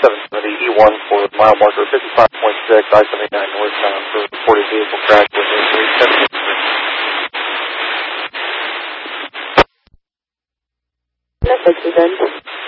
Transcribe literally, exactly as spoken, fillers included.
seven seventy E one for mile marker fifty-five point six, I seventy-nine northbound for reported vehicle crash with injury seventeenth Street. Message is done.